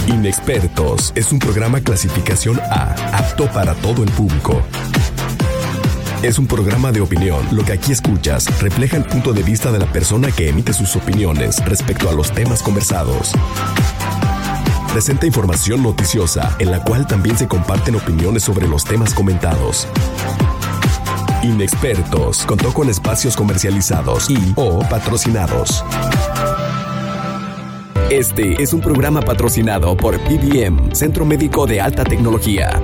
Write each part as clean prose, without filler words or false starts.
Inexpertos es un programa clasificación A, apto para todo el público. Es un programa de opinión. Lo que aquí escuchas refleja el punto de vista de la persona que emite sus opiniones respecto a los temas conversados. Presenta información noticiosa, en la cual también se comparten opiniones sobre los temas comentados. Inexpertos contó con espacios comercializados y/o patrocinados. Este es un programa patrocinado por PBM, Centro Médico de Alta Tecnología,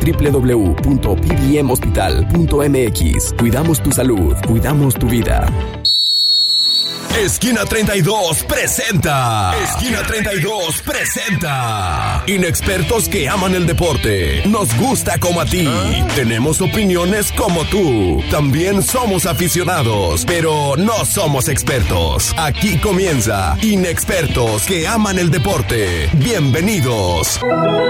www.pbmhospital.mx. Cuidamos tu salud, cuidamos tu vida. Esquina 32 presenta. Esquina 32 presenta. Inexpertos que aman el deporte. Nos gusta como a ti. Tenemos opiniones como tú. También somos aficionados, pero no somos expertos. Aquí comienza Inexpertos que aman el deporte. Bienvenidos.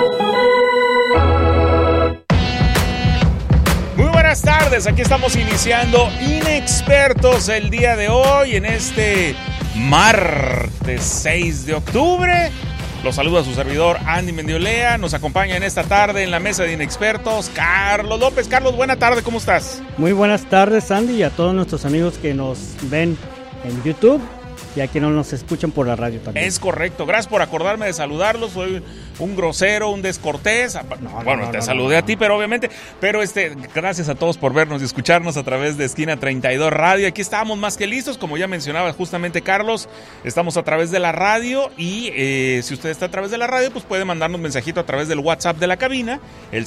Buenas tardes, aquí estamos iniciando Inexpertos el día de hoy en este martes 6 de octubre. Los saluda su servidor Andy Mendiolea, nos acompaña en esta tarde en la mesa de Inexpertos Carlos López. Carlos, buena tarde, ¿cómo estás? Muy buenas tardes, Andy, y a todos nuestros amigos que nos ven en YouTube y a quienes nos escuchan por la radio también. Es correcto, gracias por acordarme de saludarlos. Soy un grosero, un descortés. Te saludé a ti, pero obviamente, gracias a todos por vernos y escucharnos a través de Esquina 32 Radio. Aquí estamos más que listos, como ya mencionaba justamente Carlos, estamos a través de la radio y si usted está a través de la radio, pues puede mandarnos mensajito a través del WhatsApp de la cabina, el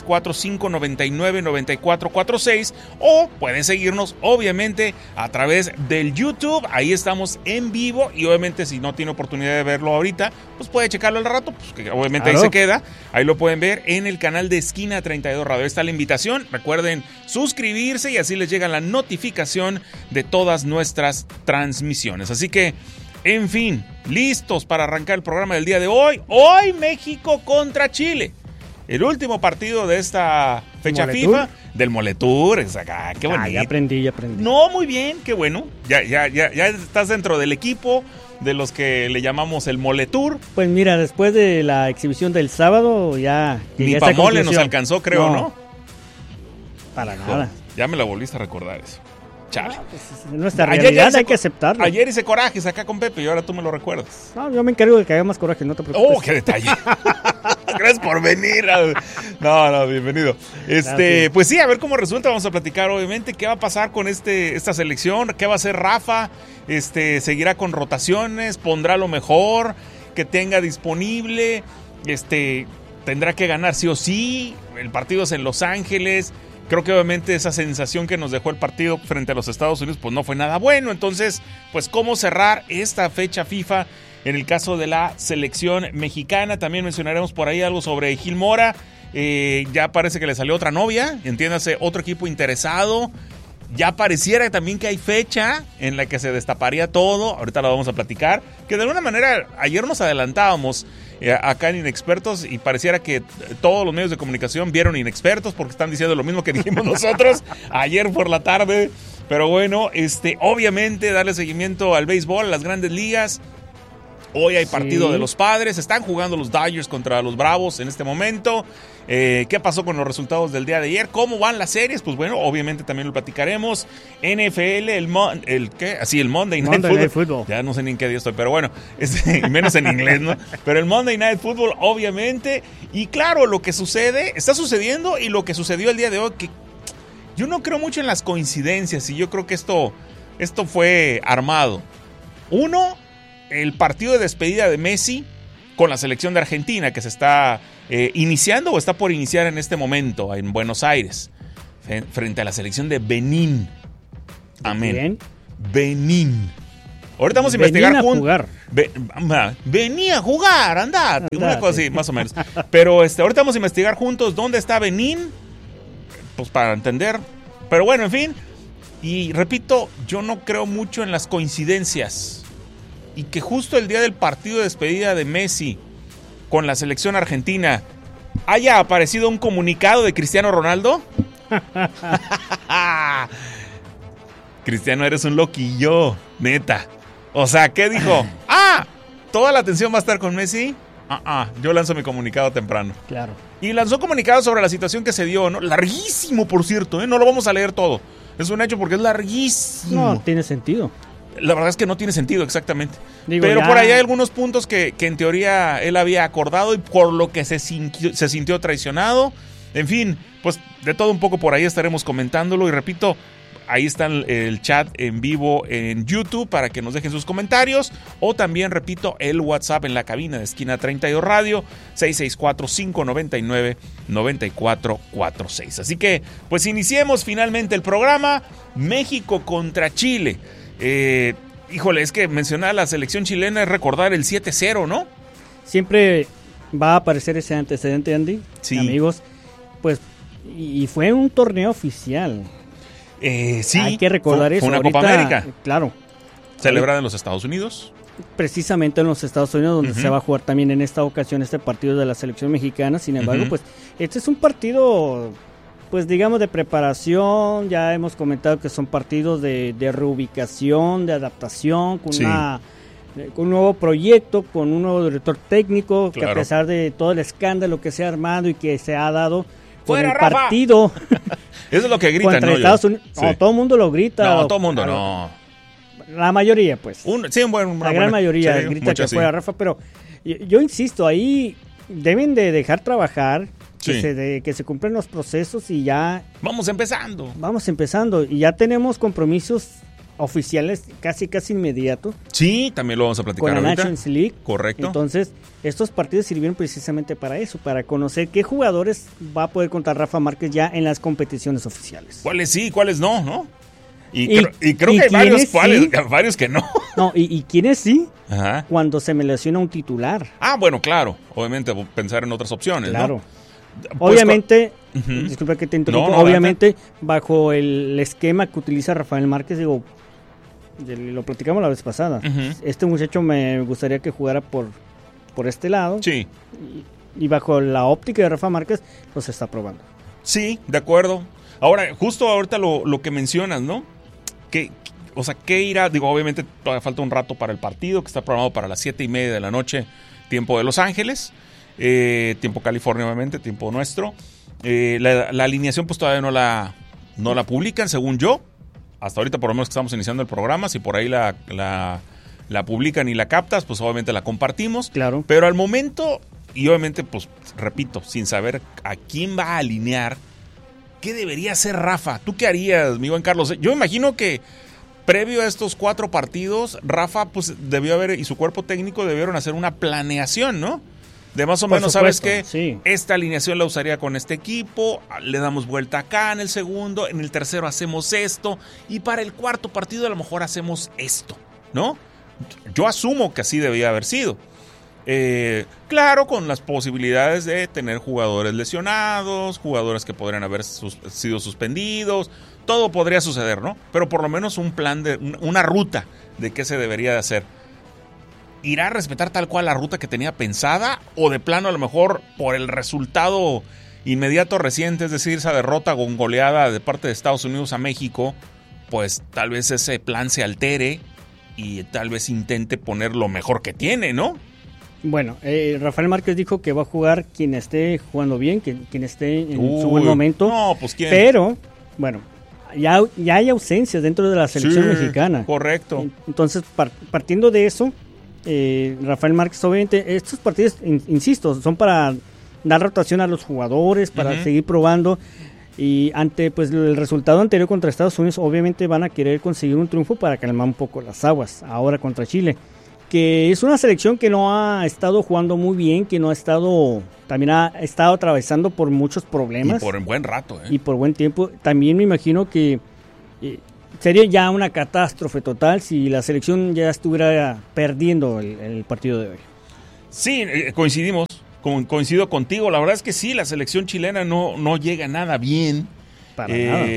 664-599-9446, o pueden seguirnos obviamente a través del YouTube. Ahí estamos en vivo y obviamente si no tiene oportunidad de verlo ahorita, pues puede checarlo al rato, pues que obviamente claro. Ahí se queda, ahí lo pueden ver en el canal de Esquina 32 Radio. Ahí está la invitación, recuerden suscribirse y así les llega la notificación de todas nuestras transmisiones. Así que, en fin, listos para arrancar el programa del día de hoy. Hoy México contra Chile. El último partido de esta fecha FIFA del Moletour. Qué bonito. Ya aprendí. No, muy bien, qué bueno. Ya estás dentro del equipo de los que le llamamos el Moletour. Pues mira, después de la exhibición del sábado ya... Ni pa' mole nos alcanzó, creo, ¿no? Para nada. Ya me la volviste a recordar eso. Chale. Pues, nuestra realidad hay que aceptarlo. Ayer hice corajes acá con Pepe y ahora tú me lo recuerdas. No, yo me encargo de que haya más coraje, no te preocupes. ¡Oh, qué detalle! Gracias por venir. No, bienvenido. Pues sí, a ver cómo resulta. Vamos a platicar, obviamente, qué va a pasar con esta selección, qué va a hacer Rafa. Seguirá con rotaciones, pondrá lo mejor que tenga disponible. Tendrá que ganar sí o sí. El partido es en Los Ángeles. Creo que obviamente esa sensación que nos dejó el partido frente a los Estados Unidos pues no fue nada bueno. Entonces, pues cómo cerrar esta fecha FIFA en el caso de la selección mexicana. También mencionaremos por ahí algo sobre Gil Mora. Ya parece que le salió otra novia, entiéndase, otro equipo interesado. Ya pareciera también que hay fecha en la que se destaparía todo. Ahorita lo vamos a platicar. Que de alguna manera ayer nos adelantábamos acá en Inexpertos y pareciera que todos los medios de comunicación vieron Inexpertos porque están diciendo lo mismo que dijimos nosotros ayer por la tarde. Pero bueno, obviamente darle seguimiento al béisbol, a las grandes ligas. Hoy hay partido de los Padres, están jugando los Dodgers contra los Bravos en este momento. ¿Qué pasó con los resultados del día de ayer? ¿Cómo van las series? Pues bueno, obviamente también lo platicaremos. NFL, el Monday Night Football. Ya no sé ni en qué día estoy, pero bueno, menos en inglés, ¿no? Pero el Monday Night Football, obviamente. Y claro, lo que está sucediendo y lo que sucedió el día de hoy, que yo no creo mucho en las coincidencias y yo creo que esto fue armado. Uno, el partido de despedida de Messi con la selección de Argentina que se está iniciando o está por iniciar en este momento en Buenos Aires frente a la selección de Benín. Amén. Bien. Benín. Ahorita vamos a investigar juntos. Venía a jugar, andate. Una cosa así, más o menos. Pero ahorita vamos a investigar juntos dónde está Benín, pues para entender. Pero bueno, en fin. Y repito, yo no creo mucho en las coincidencias. Y que justo el día del partido de despedida de Messi con la selección argentina haya aparecido un comunicado de Cristiano Ronaldo. Cristiano, eres un loquillo, neta. O sea, ¿qué dijo? ¿Toda la atención va a estar con Messi? Yo lanzo mi comunicado temprano. Claro. Y lanzó comunicado sobre la situación que se dio, ¿no? Larguísimo, por cierto, ¿eh? No lo vamos a leer todo. Es un hecho porque es larguísimo. No, tiene sentido. La verdad es que no tiene sentido exactamente. Digo, pero ya... por ahí hay algunos puntos que en teoría él había acordado y por lo que se sintió traicionado. En fin, pues de todo un poco por ahí estaremos comentándolo. Y repito, ahí está el chat en vivo en YouTube para que nos dejen sus comentarios. O también, repito, el WhatsApp en la cabina de Esquina 32 Radio, 664-599-9446. Así que, pues iniciemos finalmente el programa. México contra Chile. Híjole, es que mencionar a la selección chilena es recordar el 7-0, ¿no? Siempre va a aparecer ese antecedente, Andy. Sí. Amigos, pues, y fue un torneo oficial. Sí. Hay que recordar eso. Fue una ahorita, Copa América. Claro. Celebrada en los Estados Unidos. Precisamente en los Estados Unidos, donde se va a jugar también en esta ocasión este partido de la selección mexicana. Sin embargo, pues, este es un partido... Pues digamos de preparación, ya hemos comentado que son partidos de reubicación, de adaptación, con un nuevo proyecto, con un nuevo director técnico, claro, que a pesar de todo el escándalo que se ha armado y que se ha dado con el Rafa! partido Eso es lo que gritan, contra ¿no? Estados Unidos. Sí. No, todo el mundo lo grita. No, todo el mundo no. La mayoría, pues. La gran mayoría grita que fuera Rafa, pero yo insisto, ahí deben de dejar trabajar. Sí. Que se cumplen los procesos y ya... Vamos empezando. Y ya tenemos compromisos oficiales casi inmediato. Sí, también lo vamos a platicar con la ahorita. Nations League. Correcto. Entonces, estos partidos sirvieron precisamente para eso, para conocer qué jugadores va a poder contar Rafa Márquez ya en las competiciones oficiales. ¿Cuáles sí, cuáles no, no? Y creo que hay varios que no. No, y quiénes sí, Ajá. cuando se me lesiona un titular. Bueno, claro. Obviamente pensar en otras opciones, claro. ¿no? Obviamente, disculpa que te interrumpa, No, obviamente bajo el esquema que utiliza Rafael Márquez, digo, lo platicamos la vez pasada, este muchacho me gustaría que jugara por este lado, sí, y bajo la óptica de Rafa Márquez los está probando. Sí, de acuerdo. Ahora, justo ahorita lo que mencionas, ¿no? ¿Qué irá? Digo, obviamente todavía falta un rato para el partido, que está programado para las 7:30 de la noche, tiempo de Los Ángeles. Tiempo California, obviamente, tiempo nuestro. La alineación pues todavía no la publican, según yo. Hasta ahorita por lo menos que estamos iniciando el programa. Si por ahí la publican y la captas, pues obviamente la compartimos. Claro. Pero al momento, y obviamente pues repito, sin saber a quién va a alinear, ¿qué debería hacer Rafa? ¿Tú qué harías, mi buen Carlos? Yo imagino que previo a estos 4 partidos, Rafa pues debió haber, y su cuerpo técnico debieron hacer una planeación, ¿no? De más o menos, ¿sabes qué? Sí. Esta alineación la usaría con este equipo, le damos vuelta acá en el segundo, en el tercero hacemos esto, y para el cuarto partido a lo mejor hacemos esto, ¿no? Yo asumo que así debía haber sido. Claro, con las posibilidades de tener jugadores lesionados, jugadores que podrían haber sido suspendidos, todo podría suceder, ¿no? Pero por lo menos un plan, una ruta de qué se debería de hacer. ¿Irá a respetar tal cual la ruta que tenía pensada? ¿O de plano a lo mejor por el resultado inmediato reciente, es decir, esa derrota con goleada de parte de Estados Unidos a México, pues tal vez ese plan se altere y tal vez intente poner lo mejor que tiene, ¿no? Bueno, Rafael Márquez dijo que va a jugar quien esté jugando bien, quien esté en su buen momento. No, pues ¿quién? Pero, bueno, ya hay ausencias dentro de la selección mexicana. Correcto. Entonces, partiendo de eso, Rafael Márquez, obviamente, estos partidos, insisto, son para dar rotación a los jugadores, para seguir probando. Y ante pues el resultado anterior contra Estados Unidos, obviamente van a querer conseguir un triunfo para calmar un poco las aguas. Ahora contra Chile, que es una selección que no ha estado jugando muy bien, que no ha estado, también ha estado atravesando por muchos problemas. Y por un buen rato, Y por buen tiempo. También me imagino que sería ya una catástrofe total si la selección ya estuviera perdiendo el partido de hoy. Sí, coincido contigo. La verdad es que sí, la selección chilena no llega nada bien. Para nada.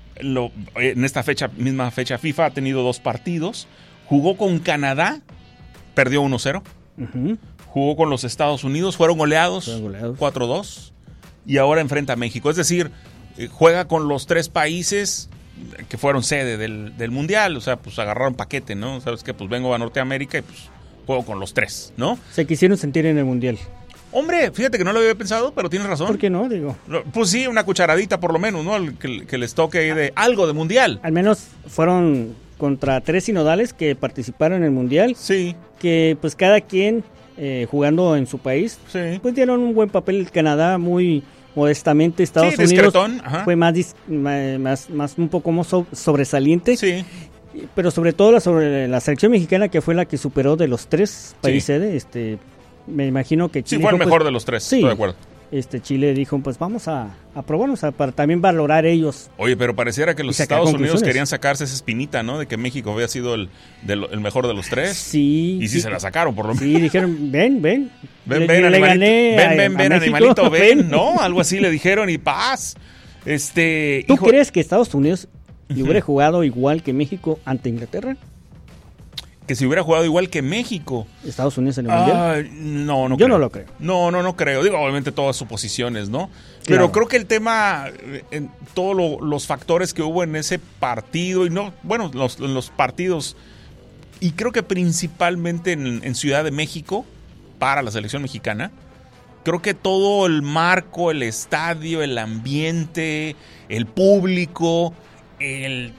En esta misma fecha FIFA ha tenido 2 partidos. Jugó con Canadá, perdió 1-0. Jugó con los Estados Unidos, fueron goleados 4-2. Y ahora enfrenta a México. Es decir, juega con los 3 países que fueron sede del Mundial. O sea, pues agarraron paquete, ¿no? ¿Sabes qué? Pues vengo a Norteamérica y pues juego con los tres, ¿no? Se quisieron sentir en el Mundial. Hombre, fíjate que no lo había pensado, pero tienes razón. ¿Por qué no? Digo. Pues sí, una cucharadita por lo menos, ¿no? Que les toque ahí de algo de Mundial. Al menos fueron contra 3 sinodales que participaron en el Mundial. Sí. Que pues cada quien jugando en su país, Sí. pues dieron un buen papel. Canadá muy modestamente, Estados Sí, Unidos discretón, ajá. fue más un poco más sobresaliente. Sí. Pero sobre todo sobre la selección mexicana, que fue la que superó de los 3 países sede, me imagino que Sí, Chile fue el dijo, mejor pues, de los tres, sí, estoy de acuerdo. Chile dijo, pues vamos a probarnos, para también valorar ellos. Oye, pero pareciera que los sacar Estados Unidos conclusiones. querían sacarse esa espinita, ¿no? De que México había sido el mejor de los tres. Sí. Y sí se la sacaron, por lo menos. Sí, dijeron, ven. Ven, Le animalito, gané ven, a México. animalito, ven, ¿no? Algo así le dijeron y paz. ¿Tú crees que Estados Unidos le hubiera jugado igual que México ante Inglaterra? Que si hubiera jugado igual que México. Estados Unidos en el Mundial. No Yo creo. no lo creo. No creo. Digo, obviamente todas suposiciones, ¿no? Claro. Pero creo que el tema, en todos los factores que hubo en ese partido, y no, bueno, los partidos, y creo que principalmente en Ciudad de México, para la selección mexicana, creo que todo el marco, el estadio, el ambiente, el público, el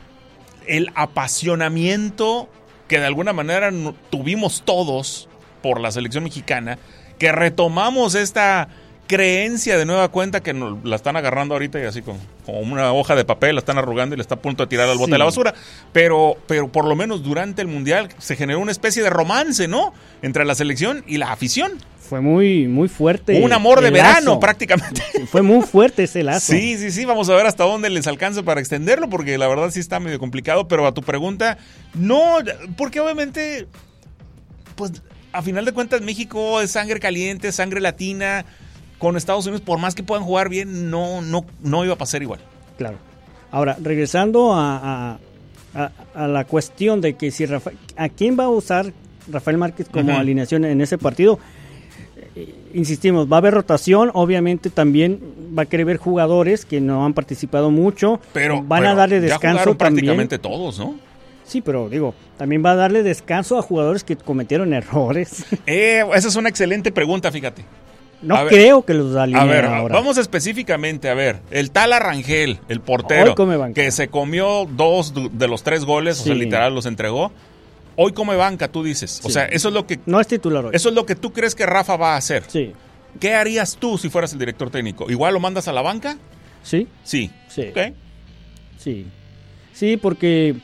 apasionamiento que de alguna manera tuvimos todos por la selección mexicana, que retomamos esta creencia de nueva cuenta que la están agarrando ahorita y así como una hoja de papel, la están arrugando y le está a punto de tirar al bote de la basura. Pero por lo menos durante el Mundial se generó una especie de romance, ¿no? Entre la selección y la afición. Fue muy fuerte. Un amor de el verano lazo. Prácticamente. Fue muy fuerte ese lazo. Sí, vamos a ver hasta dónde les alcanza para extenderlo, porque la verdad sí está medio complicado, pero a tu pregunta, no, porque obviamente, pues a final de cuentas México es sangre caliente, sangre latina, con Estados Unidos, por más que puedan jugar bien, no iba a pasar igual. Claro. Ahora, regresando a la cuestión de que si ¿a quién va a usar Rafael Márquez como alineación en ese partido? Insistimos, va a haber rotación, obviamente también va a querer ver jugadores que no han participado mucho, pero van a darle ya descanso jugaron también. prácticamente todos, ¿no? Sí, pero digo, también va a darle descanso a jugadores que cometieron errores. Esa es una excelente pregunta, fíjate. No a creo que los alineen A ver, ahora. vamos específicamente, el tal Arrangel, el portero, que se comió 2 de los 3 goles, Sí. o sea, literal los entregó. Hoy come banca, tú dices. Sí. O sea, eso es lo que... No es titular hoy. Eso es lo que tú crees que Rafa va a hacer. Sí. ¿Qué harías tú si fueras el director técnico? ¿Igual lo mandas a la banca? ¿Sí? Sí. Sí. Ok. Sí. Sí, porque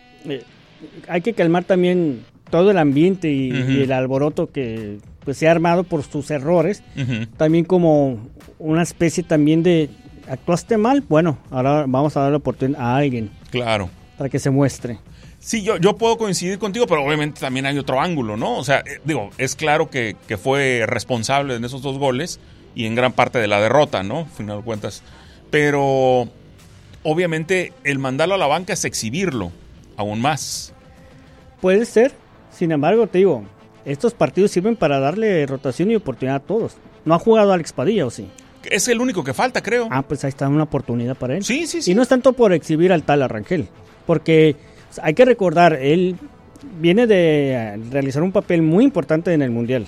hay que calmar también todo el ambiente y el alboroto que pues se ha armado por sus errores. También como una especie también de actuaste mal, bueno, ahora vamos a dar la oportunidad a alguien. Claro. Para que se muestre. Sí, yo puedo coincidir contigo, pero obviamente también hay otro ángulo, ¿no? O sea, digo, es claro que fue responsable en esos 2 goles y en gran parte de la derrota, ¿no? Al final de cuentas. Pero obviamente el mandarlo a la banca es exhibirlo aún más. Puede ser, sin embargo, te digo, estos partidos sirven para darle rotación y oportunidad a todos. ¿No ha jugado Alex Padilla o sí? Es el único que falta, creo. Pues ahí está una oportunidad para él. Sí. Y no es tanto por exhibir al tal Arrangel, porque hay que recordar, él viene de realizar un papel muy importante en el Mundial.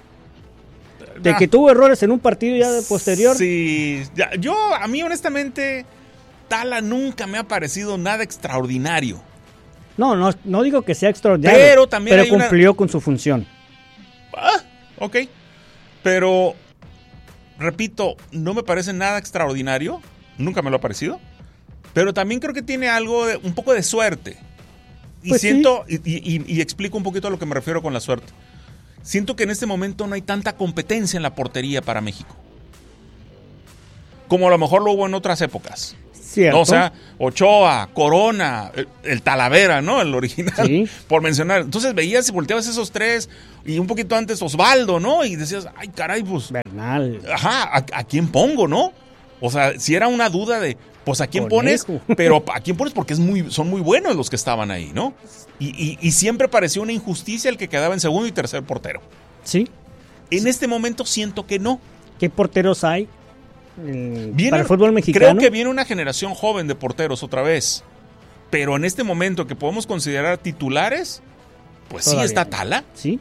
De que tuvo errores en un partido ya posterior. Sí, a mí honestamente, Tala nunca me ha parecido nada extraordinario. No digo que sea extraordinario, pero también cumplió con su función. Ok. Pero, repito, no me parece nada extraordinario, nunca me lo ha parecido, pero también creo que tiene algo, un poco de suerte. Y pues siento, sí. y explico un poquito a lo que me refiero con la suerte. Siento que en este momento no hay tanta competencia en la portería para México, como a lo mejor lo hubo en otras épocas. Cierto. ¿No? O sea, Ochoa, Corona, el Talavera, ¿no? El original, sí. Por mencionar. Entonces veías y volteabas esos 3, y un poquito antes Osvaldo, ¿no? Y decías, ay, caray, pues... Bernal. Ajá, ¿a quién pongo, no? O sea, si era una duda de, pues, ¿a quién pones? Pero ¿a quién pones? Porque son muy buenos los que estaban ahí, ¿no? Y siempre pareció una injusticia el que quedaba en segundo y tercer portero. Sí. En este momento siento que no. ¿Qué porteros hay para el fútbol mexicano? Creo que viene una generación joven de porteros otra vez. Pero en este momento que podemos considerar titulares, pues todavía sí está Tala. Sí.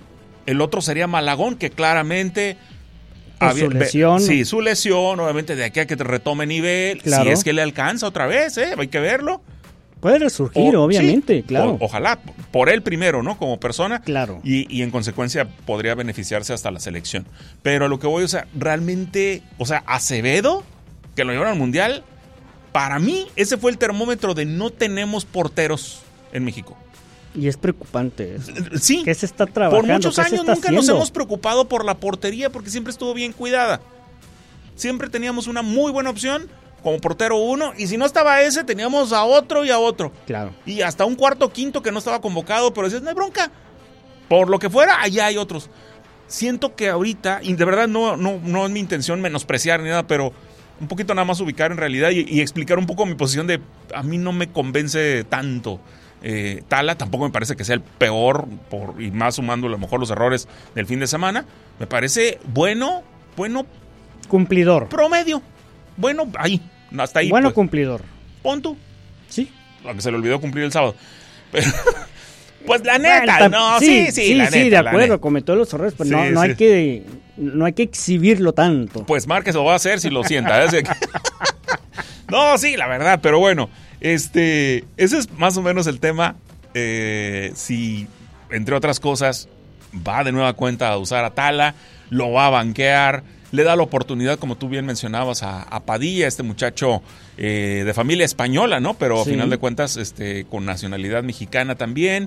El otro sería Malagón, que claramente... Su lesión. Sí, su lesión, obviamente de aquí a que te retome nivel, claro. Si es que le alcanza otra vez, hay que verlo. Puede resurgir, obviamente, sí, claro. Ojalá, por él primero, ¿no? Como persona. Claro. Y en consecuencia podría beneficiarse hasta la selección. Pero a lo que voy, o sea, realmente, o sea, Acevedo, que lo llevaron al Mundial, para mí ese fue el termómetro de no tenemos porteros en México. Y es preocupante eso. Sí. ¿Qué se está trabajando? Por muchos años nunca haciendo? nos hemos preocupado por la portería porque siempre estuvo bien cuidada. Siempre teníamos una muy buena opción como portero 1 y si no estaba ese teníamos a otro y a otro. Claro. Y hasta un cuarto quinto que no estaba convocado, pero decías, no hay bronca. Por lo que fuera, allá hay otros. Siento que ahorita, y de verdad no es mi intención menospreciar ni nada, pero un poquito nada más ubicar en realidad y explicar un poco mi posición de a mí no me convence tanto. Tala tampoco me parece que sea el peor, y más sumando a lo mejor los errores del fin de semana. Me parece bueno, cumplidor. Promedio. Bueno, ahí, hasta ahí. Bueno, pues. cumplidor. Pon tú. Sí. Aunque se le olvidó cumplir el sábado. Pero, pues la neta, no, sí, la neta, de acuerdo, cometió los errores, pero sí, no hay que exhibirlo tanto. Pues Márquez lo va a hacer si lo sienta. No, sí, la verdad, pero bueno. Ese es más o menos el tema. Si, entre otras cosas, va de nueva cuenta a usar a Tala, lo va a banquear, le da la oportunidad, como tú bien mencionabas, a Padilla, este muchacho de familia española, ¿no? Pero a final de cuentas, con nacionalidad mexicana también.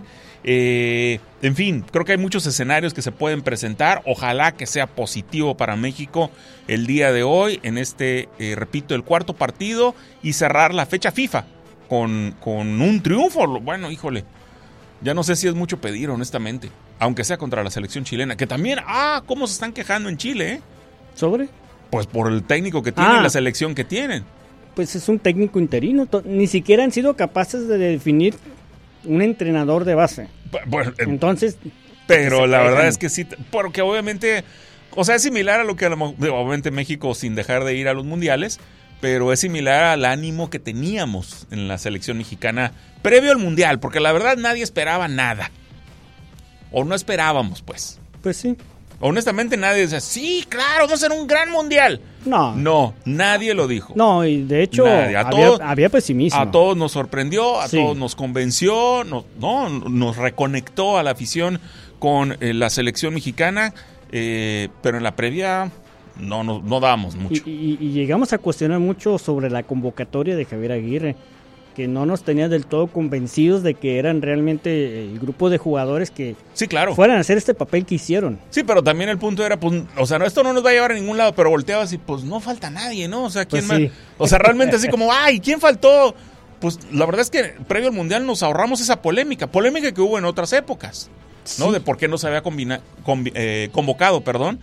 En fin, creo que hay muchos escenarios que se pueden presentar. Ojalá que sea positivo para México el día de hoy, en repito, el cuarto partido y cerrar la fecha FIFA con un triunfo. Bueno, híjole, ya no sé si es mucho pedir, honestamente, aunque sea contra la selección chilena, que también, cómo se están quejando en Chile, ¿eh? ¿Sobre? Pues por el técnico que tienen, la selección que tienen. Pues es un técnico interino, ni siquiera han sido capaces de definir un entrenador de base. Bueno, entonces... Pero la verdad es que sí, porque obviamente, o sea, es similar a lo que obviamente México, sin dejar de ir a los mundiales, pero es similar al ánimo que teníamos en la selección mexicana previo al mundial, porque la verdad nadie esperaba nada. O no esperábamos, pues. Pues sí. Honestamente nadie decía, sí, claro, va a ser un gran mundial. No, nadie lo dijo. No, y de hecho había pesimismo. A todos nos sorprendió, a todos nos convenció, nos reconectó a la afición con la selección mexicana, pero en la previa no dábamos mucho. Y llegamos a cuestionar mucho sobre la convocatoria de Javier Aguirre, que no nos tenía del todo convencidos de que eran realmente el grupo de jugadores que fueran a hacer este papel que hicieron. Sí, pero también el punto era, pues, o sea, esto no nos va a llevar a ningún lado, pero volteabas y pues no falta nadie, ¿no? O sea, ¿quién más? O sea, realmente así como, ¿quién faltó? Pues la verdad es que previo al Mundial nos ahorramos esa polémica que hubo en otras épocas, ¿no? De por qué no se había convocado,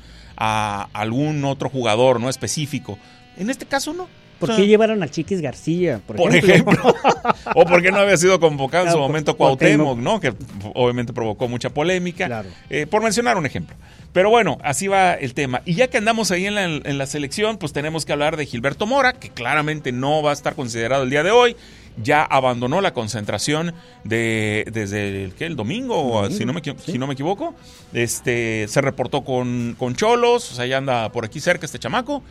a algún otro jugador, ¿no? Específico. En este caso no. ¿Por qué llevaron a Chiquis García, por ejemplo? ¿O por qué no había sido convocado en su momento Cuauhtémoc, ¿no? Que obviamente provocó mucha polémica. Claro. Por mencionar un ejemplo. Pero bueno, así va el tema. Y ya que andamos ahí en la selección, pues tenemos que hablar de Gilberto Mora, que claramente no va a estar considerado el día de hoy. Ya abandonó la concentración desde el domingo, si no me equivoco. Se reportó con Cholos, o sea, ya anda por aquí cerca este chamaco.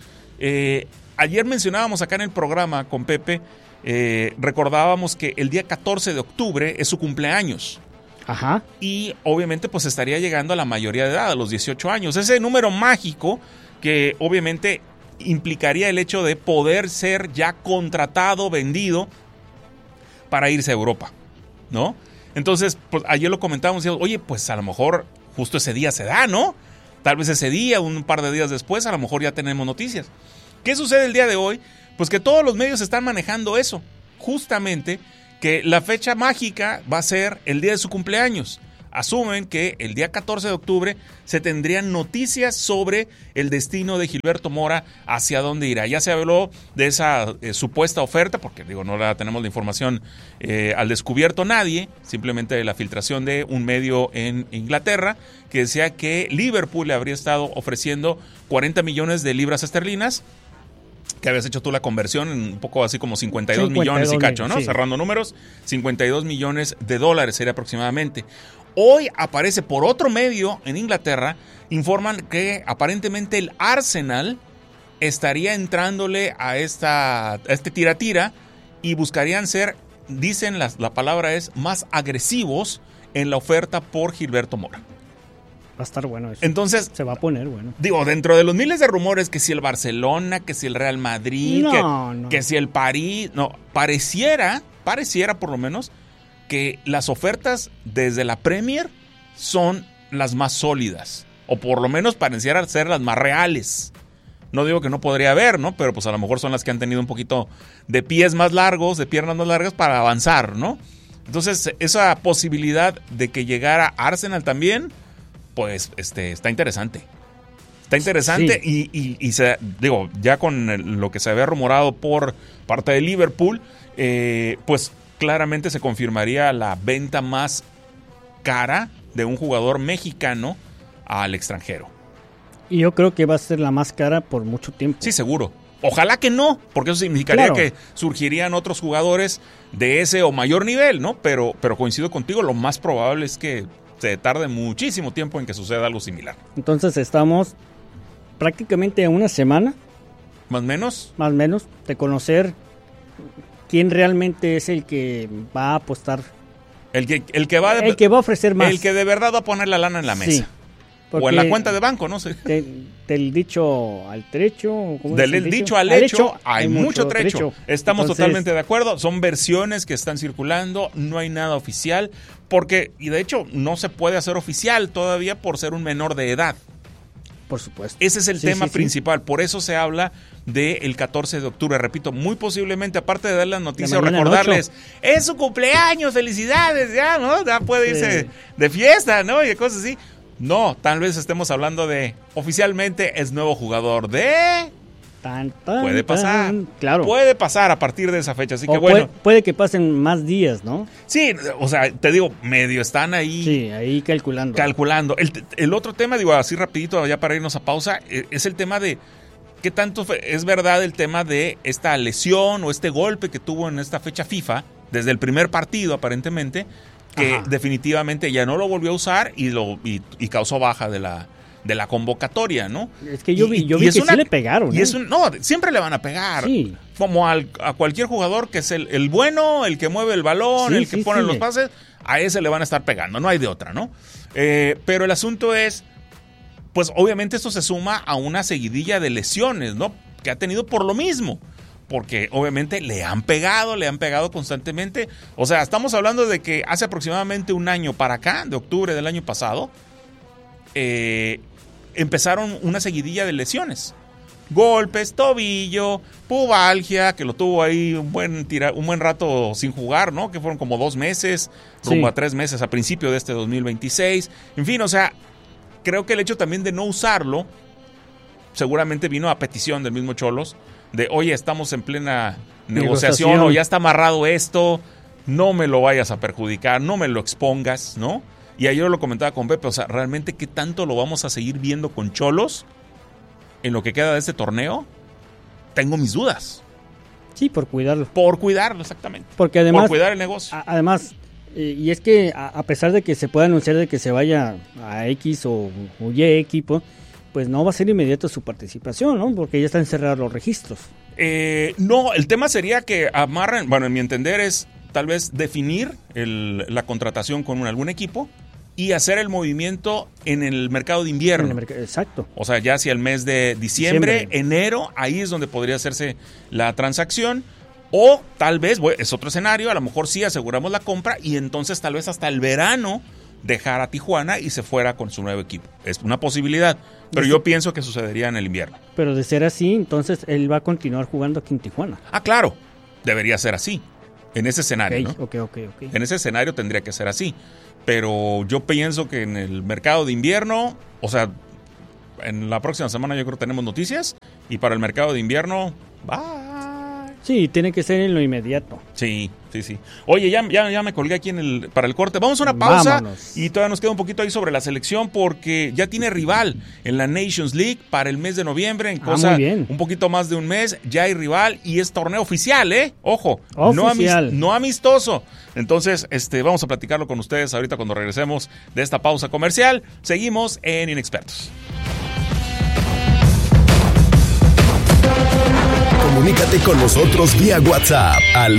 Ayer mencionábamos acá en el programa con Pepe, recordábamos que el día 14 de octubre es su cumpleaños. Ajá. Y obviamente pues estaría llegando a la mayoría de edad, a los 18 años. Ese número mágico que obviamente implicaría el hecho de poder ser ya contratado, vendido para irse a Europa, ¿no? Entonces, pues ayer lo comentábamos y decíamos, oye, pues a lo mejor justo ese día se da, ¿no? Tal vez ese día, un par de días después, a lo mejor ya tenemos noticias. ¿Qué sucede el día de hoy? Pues que todos los medios están manejando eso. Justamente que la fecha mágica va a ser el día de su cumpleaños. Asumen que el día 14 de octubre se tendrían noticias sobre el destino de Gilberto Mora, hacia dónde irá. Ya se habló de esa supuesta oferta, porque no la tenemos la información al descubierto nadie, simplemente de la filtración de un medio en Inglaterra, que decía que Liverpool le habría estado ofreciendo 40 millones de libras esterlinas, que habías hecho tú la conversión en un poco así como 52 millones y cacho, ¿no? Sí. Cerrando números, 52 millones de dólares sería aproximadamente. Hoy aparece por otro medio en Inglaterra, informan que aparentemente el Arsenal estaría entrándole a este tira-tira y buscarían ser, dicen la palabra es, más agresivos en la oferta por Gilberto Mora. Va a estar bueno eso. Entonces, se va a poner bueno. Digo, dentro de los miles de rumores, que si el Barcelona, que si el Real Madrid, que si el París, pareciera por lo menos que las ofertas desde la Premier son las más sólidas, o por lo menos pareciera ser las más reales. No digo que no podría haber, ¿no? Pero pues a lo mejor son las que han tenido un poquito de pies más largos, de piernas más largas para avanzar, ¿no? Entonces, esa posibilidad de que llegara Arsenal también, pues está interesante. Está interesante, sí. y ya con lo que se había rumorado por parte de Liverpool, pues claramente se confirmaría la venta más cara de un jugador mexicano al extranjero. Y yo creo que va a ser la más cara por mucho tiempo. Sí, seguro. Ojalá que no, porque eso significaría que surgirían otros jugadores de ese o mayor nivel, ¿no? Pero coincido contigo, lo más probable es que se tarde muchísimo tiempo en que suceda algo similar. Entonces estamos prácticamente a una semana. ¿Más o menos, de conocer quién realmente es el que va a apostar. El que va a ofrecer más. El que de verdad va a poner la lana en la mesa. Sí. O en la cuenta de banco, no sé. Del dicho al trecho. Del dicho al hecho hay mucho trecho. Estamos totalmente de acuerdo. Son versiones que están circulando. No hay nada oficial. Y de hecho no se puede hacer oficial todavía por ser un menor de edad. Por supuesto. Ese es el tema principal. Por eso se habla del 14 de octubre. Repito, muy posiblemente, aparte de dar las noticias o recordarles, es su cumpleaños, felicidades, ya, ¿no? Ya puede irse de fiesta, ¿no? Y cosas así. No, tal vez estemos hablando de oficialmente es nuevo jugador de... puede pasar, claro. Puede pasar a partir de esa fecha, así que bueno. Puede que pasen más días, ¿no? Sí, o sea, te digo, medio están ahí. Sí, ahí calculando. El otro tema, digo, así rapidito, ya para irnos a pausa, es el tema de qué tanto es verdad el tema de esta lesión o este golpe que tuvo en esta fecha FIFA, desde el primer partido aparentemente, que definitivamente ya no lo volvió a usar y causó baja de la convocatoria, ¿no? Es que yo vi que sí le pegaron. Siempre le van a pegar. Sí. Como a cualquier jugador que es el bueno, el que mueve el balón, el que pone los pases, a ese le van a estar pegando, no hay de otra, ¿no? Pero el asunto es, pues obviamente esto se suma a una seguidilla de lesiones, ¿no? Que ha tenido por lo mismo. Porque obviamente le han pegado constantemente. O sea, estamos hablando de que hace aproximadamente un año para acá, de octubre del año pasado, empezaron una seguidilla de lesiones. Golpes, tobillo, pubalgia, que lo tuvo ahí un buen rato sin jugar, ¿no? Que fueron como 2 meses, rumbo a 3 meses a principio de este 2026. En fin, o sea, creo que el hecho también de no usarlo seguramente vino a petición del mismo Xolos, de oye, estamos en plena negociación o ya está amarrado esto, no me lo vayas a perjudicar, no me lo expongas, ¿no? Y ayer lo comentaba con Pepe, o sea, ¿realmente qué tanto lo vamos a seguir viendo con Xolos en lo que queda de este torneo? Tengo mis dudas. Sí, por cuidarlo. Por cuidarlo, exactamente. Porque además, por cuidar el negocio. Además, y es que a pesar de que se pueda anunciar de que se vaya a X o Y equipo, pues no va a ser inmediato su participación, ¿no? Porque ya están cerrados los registros. No, el tema sería que amarren, bueno, en mi entender es tal vez definir la contratación con algún equipo y hacer el movimiento en el mercado de invierno. Exacto. O sea, ya hacia el mes de diciembre, enero, ahí es donde podría hacerse la transacción. O tal vez, es otro escenario, a lo mejor sí aseguramos la compra y entonces tal vez hasta el verano dejar a Tijuana y se fuera con su nuevo equipo. Es una posibilidad, pero yo pienso que sucedería en el invierno. Pero de ser así, entonces él va a continuar jugando aquí en Tijuana. Ah, claro, debería ser así, en ese escenario, ¿no? Ok. En ese escenario tendría que ser así, pero yo pienso que en el mercado de invierno, o sea, en la próxima semana yo creo que tenemos noticias, y para el mercado de invierno, bye. Sí, tiene que ser en lo inmediato. Sí. Oye, ya me colgué aquí para el corte. Vamos a una pausa. Vámonos. Y todavía nos queda un poquito ahí sobre la selección porque ya tiene rival en la Nations League para el mes de noviembre. En cosa muy bien. un poquito más de un mes, ya hay rival y es torneo oficial, ¿eh? Ojo, Oficial. no amistoso. Entonces, vamos a platicarlo con ustedes ahorita cuando regresemos de esta pausa comercial. Seguimos en Inexpertos. Comunícate con nosotros vía WhatsApp al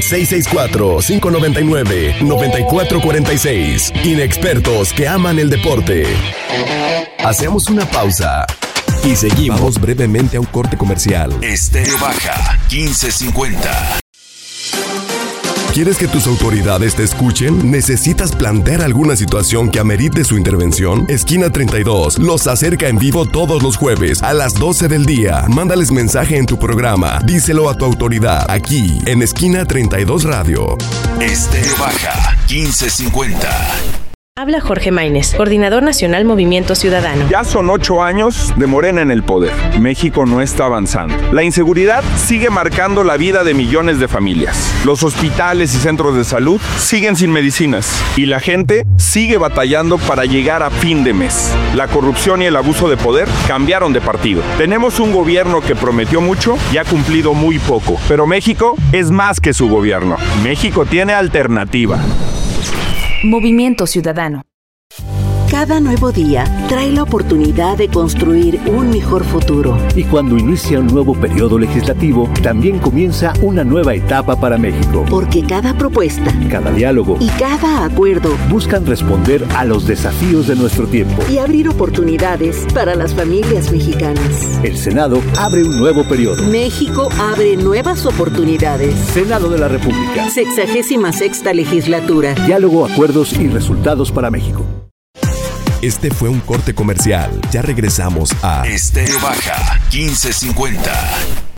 664-599-9446. Inexpertos que aman el deporte. Hacemos una pausa y seguimos brevemente a un corte comercial. Estéreo Baja 1550. ¿Quieres que tus autoridades te escuchen? ¿Necesitas plantear alguna situación que amerite su intervención? Esquina 32 los acerca en vivo todos los jueves a las 12 del día. Mándales mensaje en tu programa. Díselo a tu autoridad aquí en Esquina 32 Radio. Estéreo Baja 1550. Habla Jorge Maínez, Coordinador Nacional Movimiento Ciudadano. Ya son 8 años de Morena en el poder. México no está avanzando. La inseguridad sigue marcando la vida de millones de familias. Los hospitales y centros de salud siguen sin medicinas. Y la gente sigue batallando para llegar a fin de mes. La corrupción y el abuso de poder cambiaron de partido. Tenemos un gobierno que prometió mucho y ha cumplido muy poco. Pero México es más que su gobierno. México tiene alternativa. Movimiento Ciudadano. Cada nuevo día trae la oportunidad de construir un mejor futuro. Y cuando inicia un nuevo periodo legislativo, también comienza una nueva etapa para México. Porque cada propuesta, cada diálogo y cada acuerdo buscan responder a los desafíos de nuestro tiempo y abrir oportunidades para las familias mexicanas. El Senado abre un nuevo periodo. México abre nuevas oportunidades. Senado de la República. 66ª legislatura. Diálogo, acuerdos y resultados para México. Este fue un corte comercial. Ya regresamos a Estéreo Baja 1550.